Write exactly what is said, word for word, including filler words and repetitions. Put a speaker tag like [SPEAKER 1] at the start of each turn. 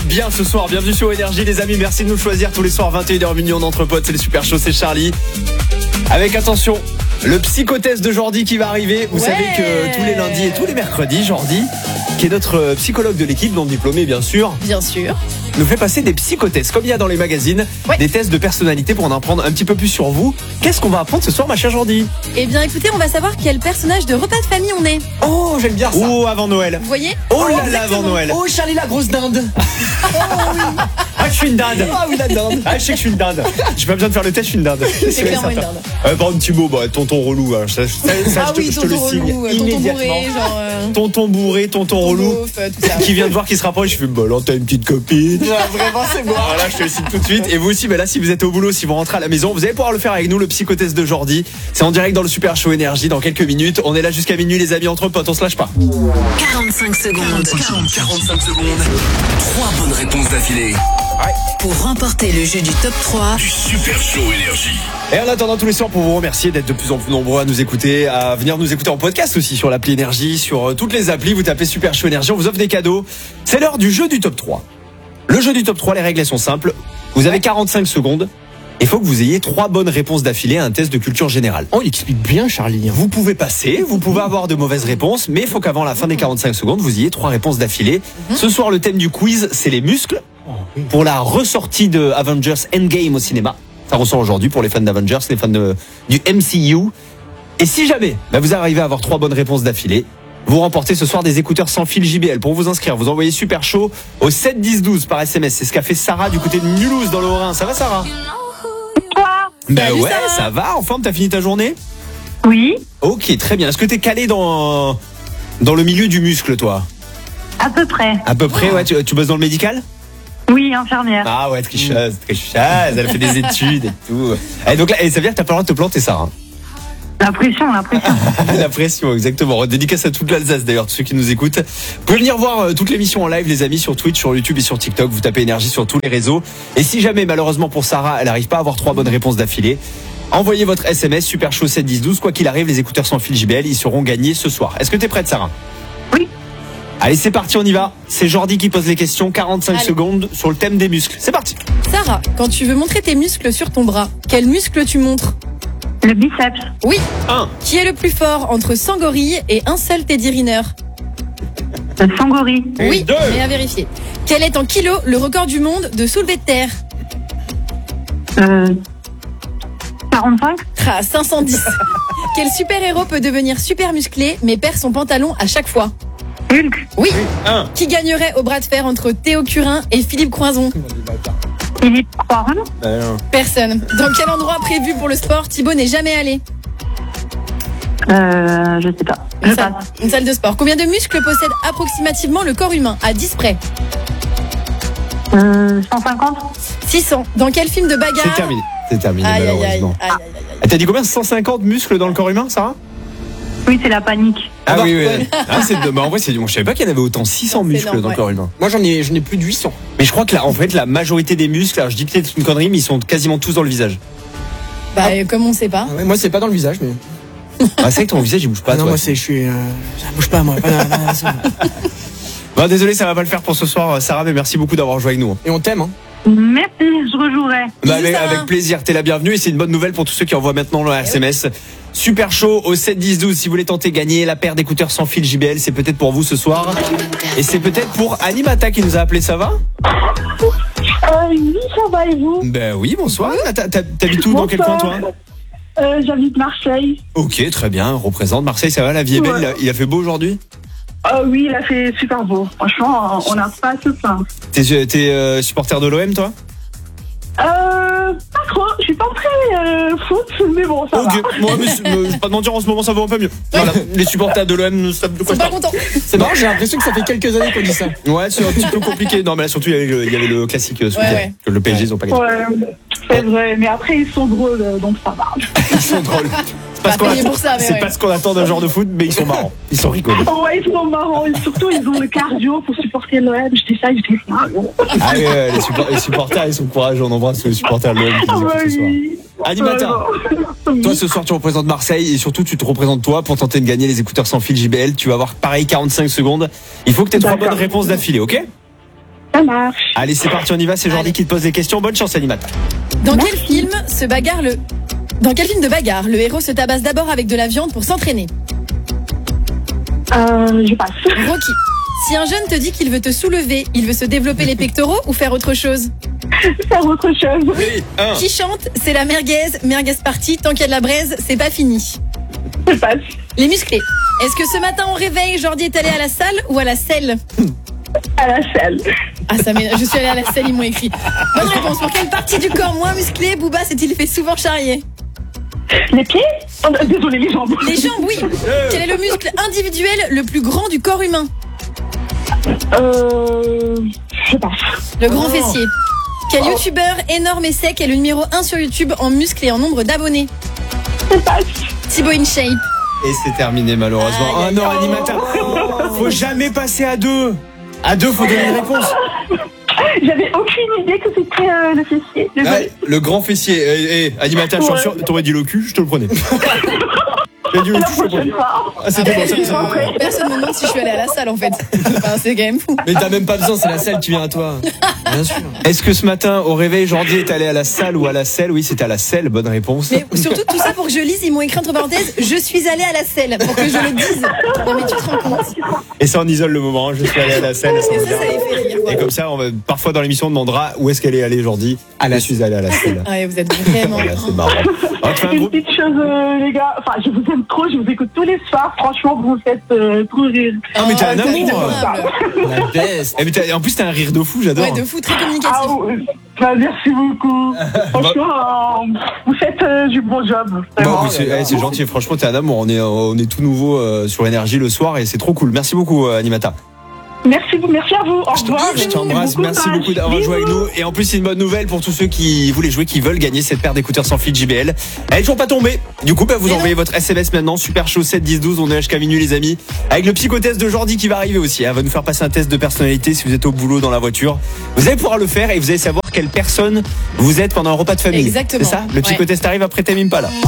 [SPEAKER 1] bien ce soir. Bienvenue sur Énergie les amis, merci de nous choisir tous les soirs vingt et une heures minuit entre potes, c'est le Super Show, c'est Charlie. Avec attention, le psychotest de Jordi qui va arriver. Vous ouais. savez que tous les lundis et tous les mercredis, Jordi, qui est notre psychologue de l'équipe, non diplômé bien sûr.
[SPEAKER 2] Bien sûr.
[SPEAKER 1] Nous fait passer des psychotests, comme il y a dans les magazines, ouais. des tests de personnalité pour en apprendre un petit peu plus sur vous. Qu'est-ce qu'on va apprendre ce soir, ma chère Jordi?
[SPEAKER 2] Eh bien, écoutez, on va savoir quel personnage de repas de famille on est.
[SPEAKER 1] Oh, j'aime bien ça. Oh, avant Noël.
[SPEAKER 2] Vous voyez?
[SPEAKER 1] Oh là là, avant Noël.
[SPEAKER 3] Oh, Charlie la grosse dinde.
[SPEAKER 1] Oh oui. Ah, je suis une dinde.
[SPEAKER 3] Ah oui, la dinde.
[SPEAKER 1] Ah, je sais que je suis une dinde. J'ai pas besoin de faire le test, je suis une dinde.
[SPEAKER 2] C'est clairement une dinde.
[SPEAKER 1] Euh, par un petit mot, bah, tonton relou. Hein. Ça, ça, ça,
[SPEAKER 2] ah
[SPEAKER 1] je,
[SPEAKER 2] oui,
[SPEAKER 1] te, je te le signe
[SPEAKER 2] relou,
[SPEAKER 1] immédiatement.
[SPEAKER 2] Tonton bourré, genre, euh...
[SPEAKER 1] tonton bourré, tonton relou.
[SPEAKER 2] Beauf, tout ça.
[SPEAKER 1] Qui vient de voir, qui se rapproche. Je fais, bah là, t'as une petite copine.
[SPEAKER 3] Ouais, vraiment, c'est moi.
[SPEAKER 1] Voilà, je te le signe tout de suite. Et vous aussi, bah là, si vous êtes au boulot, si vous rentrez à la maison, vous allez pouvoir le faire avec nous, le psychotest de Jordi. C'est en direct dans le Super Show Énergie dans quelques minutes. On est là jusqu'à minuit, les amis, entre potes, on se lâche pas.
[SPEAKER 4] quarante-cinq secondes. quarante-cinq secondes. Trois bonnes réponses d'affilée.
[SPEAKER 1] Ouais.
[SPEAKER 4] Pour remporter le jeu du top trois
[SPEAKER 5] du Super Show Énergie.
[SPEAKER 1] Et en attendant tous les soirs, pour vous remercier d'être de plus en plus nombreux à nous écouter, à venir nous écouter en podcast aussi sur l'appli Énergie, sur toutes les applis, vous tapez Super Show Énergie, on vous offre des cadeaux. C'est l'heure du jeu du top trois. Le jeu du top trois, les règles elles sont simples. Vous avez quarante-cinq secondes. Il faut que vous ayez trois bonnes réponses d'affilée à un test de culture générale.
[SPEAKER 3] Oh, il explique bien, Charlie.
[SPEAKER 1] Vous pouvez passer, vous pouvez avoir de mauvaises réponses, mais il faut qu'avant la fin des quarante-cinq secondes, vous ayez trois réponses d'affilée. Ce soir, le thème du quiz, c'est les muscles. Pour la ressortie de Avengers Endgame au cinéma. Ça ressort aujourd'hui pour les fans d'Avengers, les fans de, du M C U. Et si jamais bah vous arrivez à avoir trois bonnes réponses d'affilée, vous remportez ce soir des écouteurs sans fil J B L. Pour vous inscrire, vous envoyez Super Show au sept dix douze par S M S. C'est ce qu'a fait Sarah du côté de Mulhouse dans le Haut-Rhin. Ça va, Sarah? Ben
[SPEAKER 2] Salut,
[SPEAKER 1] ouais,
[SPEAKER 2] Sarah.
[SPEAKER 1] ça va. En forme, t'as fini ta journée?
[SPEAKER 6] Oui.
[SPEAKER 1] Ok, très bien. Est-ce que t'es calé dans dans le milieu du muscle, toi?
[SPEAKER 6] À peu près.
[SPEAKER 1] À peu près, ouais. Tu, tu bosses dans le médical?
[SPEAKER 6] Oui, infirmière.
[SPEAKER 1] Ah ouais, tricheuse, tricheuse. Elle fait des études et tout. Et donc là, et ça veut dire que t'as pas le droit de te planter, Sarah?
[SPEAKER 6] La pression, la pression.
[SPEAKER 1] La pression, exactement. Dédicace à toute l'Alsace d'ailleurs, tous ceux qui nous écoutent. Vous pouvez venir voir euh, toute l'émission en live, les amis, sur Twitch, sur YouTube et sur TikTok. Vous tapez Énergie sur tous les réseaux. Et si jamais, malheureusement pour Sarah, elle n'arrive pas à avoir trois bonnes réponses d'affilée, envoyez votre S M S Super Show sept dix douze. Quoi qu'il arrive, les écouteurs sans fil J B L, ils seront gagnés ce soir. Est-ce que t'es prête, Sarah?
[SPEAKER 6] Oui.
[SPEAKER 1] Allez, c'est parti, on y va. C'est Jordi qui pose les questions. quarante-cinq
[SPEAKER 2] Allez.
[SPEAKER 1] secondes sur le thème des muscles. C'est parti.
[SPEAKER 2] Sarah, quand tu veux montrer tes muscles sur ton bras, quel muscle tu montres?
[SPEAKER 6] Le biceps.
[SPEAKER 2] Oui.
[SPEAKER 1] un.
[SPEAKER 2] Qui est le plus fort entre cent gorilles et un seul Teddy Riner?
[SPEAKER 6] Le sangori.
[SPEAKER 2] Oui,
[SPEAKER 1] deux.
[SPEAKER 2] mais à vérifier. Quel est en kilos le record du monde de soulevé de terre?
[SPEAKER 6] Euh, quarante-cinq.
[SPEAKER 2] Ah, cinq cent dix. Quel super-héros peut devenir super musclé mais perd son pantalon à chaque fois?
[SPEAKER 6] Hulk.
[SPEAKER 2] Oui.
[SPEAKER 1] un.
[SPEAKER 2] Qui gagnerait au bras de fer entre Théo Curin et Philippe Croison?
[SPEAKER 6] Philippe Croison.
[SPEAKER 2] Personne. Dans quel endroit prévu pour le sport Thibaut n'est jamais allé?
[SPEAKER 6] Euh, je sais pas. Je
[SPEAKER 2] Une salle,
[SPEAKER 6] passe.
[SPEAKER 2] une salle de sport. Combien de muscles possède approximativement le corps humain à dix près?
[SPEAKER 6] Euh, cent cinquante.
[SPEAKER 2] six cents. Dans quel film de bagarre?
[SPEAKER 1] C'est terminé. C'est terminé,
[SPEAKER 2] Aïe, aïe, aïe,
[SPEAKER 1] malheureusement.
[SPEAKER 2] aïe, aïe, aïe, aïe.
[SPEAKER 1] T'as dit combien? cent cinquante muscles dans le corps humain, Sarah?
[SPEAKER 6] Oui, c'est la panique.
[SPEAKER 1] Ah,
[SPEAKER 3] bah,
[SPEAKER 1] oui, oui.
[SPEAKER 3] ouais.
[SPEAKER 1] Ah, c'est de... bah, en vrai, c'est... Bon, je savais pas qu'il y en avait autant, six cents
[SPEAKER 2] C'est
[SPEAKER 1] muscles
[SPEAKER 2] énorme,
[SPEAKER 1] dans le
[SPEAKER 2] ouais.
[SPEAKER 1] corps humain.
[SPEAKER 3] Moi, j'en ai, j'en ai plus de huit cents.
[SPEAKER 1] Mais je crois que là, en fait, la majorité des muscles, alors je dis peut-être une connerie, mais ils sont quasiment tous dans le visage.
[SPEAKER 2] Bah, euh, comme on sait pas.
[SPEAKER 3] Ouais, moi, c'est pas dans le visage, mais.
[SPEAKER 1] Ah, c'est vrai que ton visage, il bouge pas,
[SPEAKER 3] Ah non,
[SPEAKER 1] toi.
[SPEAKER 3] moi, c'est, je suis. Euh, ça bouge pas, moi. Pas, pas, pas, ça.
[SPEAKER 1] Bon, désolé, ça va pas le faire pour ce soir, Sarah, mais merci beaucoup d'avoir joué avec nous.
[SPEAKER 3] Et on t'aime, hein.
[SPEAKER 6] Merci, je rejouerai.
[SPEAKER 1] Bah,
[SPEAKER 2] Bisous,
[SPEAKER 1] avec,
[SPEAKER 2] Sarah.
[SPEAKER 1] avec plaisir, t'es la bienvenue et c'est une bonne nouvelle pour tous ceux qui envoient maintenant le S M S. Super chaud au sept dix douze si vous voulez tenter gagner la paire d'écouteurs sans fil J B L, c'est peut-être pour vous ce soir. Et c'est peut-être pour Animata qui nous a appelé, ça va?
[SPEAKER 7] Euh, oui, ça va et vous?
[SPEAKER 1] Ben oui, bonsoir. T'as- t'as- T'habites où, dans quel coin, toi?
[SPEAKER 7] euh, J'habite Marseille.
[SPEAKER 1] Ok, très bien, représente Marseille, ça va, la vie est belle,
[SPEAKER 7] Ouais.
[SPEAKER 1] il a- il a fait beau aujourd'hui?
[SPEAKER 7] Euh, oui, il a fait super beau. Franchement, on n'a pas à se plaindre.
[SPEAKER 1] T'es t'es, euh, supporter de l'O M, toi?
[SPEAKER 7] Euh, pas trop. Je suis pas très euh, foot, mais bon, ça
[SPEAKER 1] Ok,
[SPEAKER 7] va.
[SPEAKER 1] moi, mais c'est- euh, je vais pas te mentir, en ce moment ça va un peu mieux. Voilà, les supporters de l'O M ne savent de
[SPEAKER 2] Ils
[SPEAKER 1] quoi
[SPEAKER 2] sont
[SPEAKER 1] je
[SPEAKER 2] pas
[SPEAKER 1] parle.
[SPEAKER 2] contents.
[SPEAKER 3] C'est marrant, j'ai l'impression que ça fait quelques années qu'on dit ça.
[SPEAKER 1] Ouais, c'est un petit peu compliqué. Non, mais là surtout il y avait le, il y avait le classique euh, ce
[SPEAKER 2] Ouais,
[SPEAKER 1] week-end,
[SPEAKER 2] ouais.
[SPEAKER 1] que le P S G ils ont pas gagné.
[SPEAKER 7] Ouais, c'est vrai. Mais après, ils sont drôles, euh, donc ça va.
[SPEAKER 1] Ils sont drôles. C'est pas,
[SPEAKER 2] Pas
[SPEAKER 1] ce qu'on
[SPEAKER 2] payé
[SPEAKER 1] attend,
[SPEAKER 2] pour ça, mais
[SPEAKER 1] c'est
[SPEAKER 2] ouais.
[SPEAKER 1] pas ce qu'on attend d'un genre de foot, mais ils sont marrants. Ils sont rigolos.
[SPEAKER 7] Oh, ouais, ils sont marrants. Et surtout, ils ont le cardio pour supporter l'O M. Je dis ça, je dis ça.
[SPEAKER 1] Ah ouais, ouais, les, support- les supporters ils sont courageux. On embrasse les supporters de l'O M qui
[SPEAKER 7] Ah,
[SPEAKER 1] nous écoutent
[SPEAKER 7] ouais,
[SPEAKER 1] ce soir.
[SPEAKER 7] oui.
[SPEAKER 1] Animata,
[SPEAKER 7] Ouais,
[SPEAKER 1] toi ce soir tu représentes Marseille et surtout tu te représentes toi pour tenter de gagner les écouteurs sans fil J B L. Tu vas avoir pareil quarante-cinq secondes. Il faut que tu aies trois
[SPEAKER 7] D'accord.
[SPEAKER 1] bonnes réponses d'affilée, ok?
[SPEAKER 7] Ça marche.
[SPEAKER 1] Allez, c'est parti, on y va. C'est Jordi
[SPEAKER 2] Allez.
[SPEAKER 1] qui te pose les questions. Bonne chance, Animata.
[SPEAKER 2] Dans quel film se bagarre le Dans quel film de bagarre le héros se tabasse d'abord avec de la viande pour s'entraîner?
[SPEAKER 7] Euh, je passe.
[SPEAKER 2] Rocky. Si un jeune te dit qu'il veut te soulever, il veut se développer les pectoraux ou faire autre chose?
[SPEAKER 7] Faire autre chose.
[SPEAKER 1] Oui, un.
[SPEAKER 2] Qui chante? C'est la merguez, merguez party, tant qu'il y a de la braise, c'est pas fini.
[SPEAKER 7] Je passe.
[SPEAKER 2] Les musclés. Est-ce que ce matin au réveil, Jordi est allé à la salle ou à la selle?
[SPEAKER 7] À la salle.
[SPEAKER 2] Ah, ça m'énerve. Je suis allée à la selle, ils m'ont écrit. Bonne réponse. Pour quelle partie du corps moins musclée Booba s'est-il fait souvent charrier?
[SPEAKER 7] Les pieds? Oh, désolé, les jambes.
[SPEAKER 2] Les jambes, oui. Quel est le muscle individuel le plus grand du corps humain?
[SPEAKER 7] Euh, je passe.
[SPEAKER 2] Le grand fessier. Quel youtubeur énorme et sec est le numéro un sur YouTube en muscles et en nombre d'abonnés?
[SPEAKER 7] Je passe.
[SPEAKER 2] Thibaut InShape.
[SPEAKER 1] Et c'est terminé, malheureusement.
[SPEAKER 2] Aïe,
[SPEAKER 1] Ah
[SPEAKER 2] aïe,
[SPEAKER 1] non,
[SPEAKER 2] aïe.
[SPEAKER 1] Animata. Faut jamais passer à deux. À deux, faut donner une réponse.
[SPEAKER 7] J'avais aucune idée que c'était euh, le fessier. Désolé.
[SPEAKER 1] Ouais, le grand fessier. Eh, eh, Animata, je suis
[SPEAKER 7] Ouais.
[SPEAKER 1] sûr, t'aurais dit le cul, je te le prenais. J'ai dit le
[SPEAKER 7] La
[SPEAKER 1] cul, je te le
[SPEAKER 7] prochaine
[SPEAKER 1] prenais.
[SPEAKER 7] fois.
[SPEAKER 1] Ah, c'était bon, ça, c'est bon.
[SPEAKER 2] Personne me demande si je suis allée à la salle en fait. Enfin, c'est quand même fou.
[SPEAKER 3] Mais t'as même pas besoin, c'est la salle qui vient à toi. Bien sûr.
[SPEAKER 1] Est-ce que ce matin, au réveil, Jordi est allé à la salle ou à la selle? Oui, c'était à la selle, bonne réponse.
[SPEAKER 2] Mais surtout tout ça pour que je lise, ils m'ont écrit entre parenthèses, je suis allée à la selle, pour que je le dise. Non mais tu te rends compte?
[SPEAKER 1] Et ça, on isole le moment, je suis allé à la selle. Ça
[SPEAKER 2] Et
[SPEAKER 1] veut
[SPEAKER 2] ça,
[SPEAKER 1] dire-
[SPEAKER 2] ça les fait rire.
[SPEAKER 1] Et
[SPEAKER 2] Voilà.
[SPEAKER 1] comme ça, on va, parfois dans l'émission, on demandera où est-ce qu'elle est allée, Jordi.
[SPEAKER 3] À la
[SPEAKER 1] Je suis allé à la selle.
[SPEAKER 2] Ah ouais, vous êtes vraiment.
[SPEAKER 1] Voilà, c'est marrant. On te fait un
[SPEAKER 7] Une
[SPEAKER 1] gros...
[SPEAKER 7] petite chose, euh, les gars. Enfin, je vous aime trop, je vous écoute tous les soirs. Franchement, vous me faites euh, trop rire.
[SPEAKER 1] Ah, mais t'as un
[SPEAKER 2] Oh,
[SPEAKER 1] amour.
[SPEAKER 2] adorable.
[SPEAKER 3] La best.
[SPEAKER 1] Eh, mais t'as- en plus, t'as un rire de fou, j'adore.
[SPEAKER 2] Ouais, de fou, très
[SPEAKER 7] Ah,
[SPEAKER 2] communicatif.
[SPEAKER 7] ouais. Bah, merci beaucoup. Franchement, euh, vous faites euh, du bon job.
[SPEAKER 1] Bon,
[SPEAKER 7] Vraiment.
[SPEAKER 1] mais c'est eh, c'est gentil, franchement, t'es un amour. On est, on est tout nouveau euh, sur Énergie le soir et c'est trop cool. Merci beaucoup, euh, Animata.
[SPEAKER 7] Merci, vous, merci à vous. Au revoir.
[SPEAKER 1] Je t'embrasse, merci beaucoup d'avoir joué avec nous. Et en plus, c'est une bonne nouvelle pour tous ceux qui voulaient jouer, qui veulent gagner cette paire d'écouteurs sans fil J B L. Elle est toujours pas tombée. Du coup, bah, vous
[SPEAKER 2] Mais
[SPEAKER 1] envoyez
[SPEAKER 2] non.
[SPEAKER 1] votre S M S maintenant, super chaud sept dix douze. On est jusqu'à minuit, les amis. Avec le psychotest de Jordi qui va arriver aussi. Elle va nous faire passer un test de personnalité si vous êtes au boulot, dans la voiture. Vous allez pouvoir le faire et vous allez savoir quelle personne vous êtes pendant un repas de famille.
[SPEAKER 2] Exactement.
[SPEAKER 1] C'est ça? Le
[SPEAKER 2] Ouais.
[SPEAKER 1] psychotest arrive après Tame Impala.